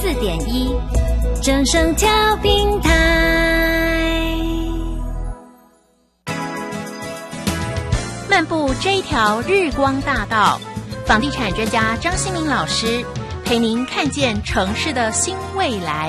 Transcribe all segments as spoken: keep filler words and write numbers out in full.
四点一，正声调频台。漫步这一条日光大道，房地产专家张新民老师陪您看见城市的新未来。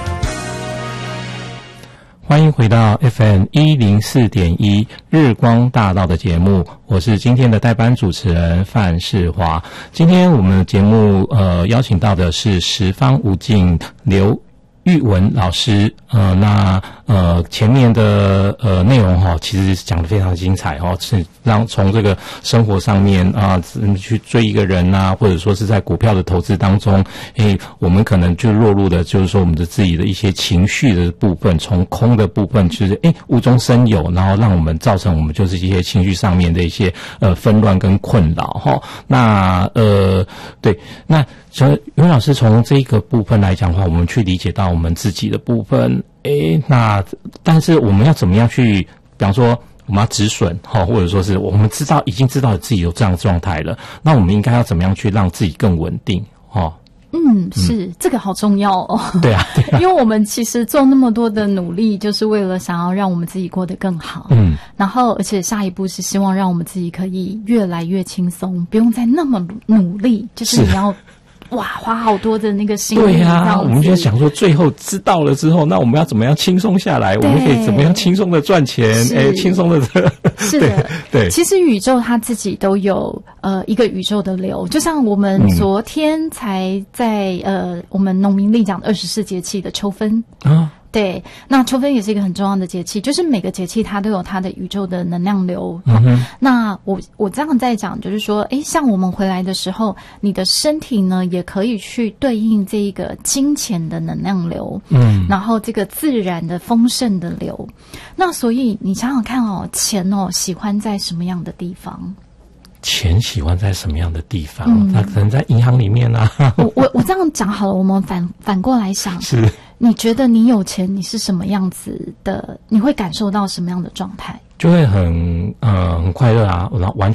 欢迎回到 F M 一零四点一 日光大道的节目，我是今天的代班主持人范世华。今天我们的节目呃邀请到的是十方无尽刘玉文老师，呃，那呃前面的呃内容哈，其实讲得非常精彩哈，是让从这个生活上面啊，去追一个人啊，或者说是在股票的投资当中，诶，我们可能就落入的就是说我们的自己的一些情绪的部分，从空的部分，就是诶无中生有，然后让我们造成我们就是一些情绪上面的一些呃纷乱跟困扰哈。那呃对，那所以袁老师从这个部分来讲的话，我们去理解到我们自己的部分，诶，那但是我们要怎么样去，比方说我们要止损哈，或者说是我们知道已经知道自己有这样的状态了，那我们应该要怎么样去让自己更稳定哈？ 嗯，是、嗯、这个好重要哦。 对啊，对啊， 因为我们其实做那么多的努力，就是为了想要让我们自己过得更好。嗯，然后而且下一步是希望让我们自己可以越来越轻松，不用再那么努力，就是你要。哇，花好多的那个心力。 对啊，我们就想说，最后知道了之后，那我们要怎么样轻松下来？我们可以怎么样轻松的赚钱？哎，轻松的这是的， 对。对， 其实宇宙它自己都有呃一个宇宙的流，就像我们昨天才在、嗯、呃我们农民历讲二十四节气的秋分啊。对，那秋分也是一个很重要的节气，就是每个节气它都有它的宇宙的能量流。嗯哼，那我我这样在讲，就是说，诶，像我们回来的时候，你的身体呢也可以去对应这一个金钱的能量流，嗯，然后这个自然的丰盛的流。那所以你想想看哦，钱哦喜欢在什么样的地方？ 钱喜欢在什么样的地方？嗯，它可能在银行里面啊。 我我我这样讲好了，我们反反过来想， 是你觉得你有钱，你是什么样子的？你会感受到什么样的状态？ 就会很呃很快乐啊，然后完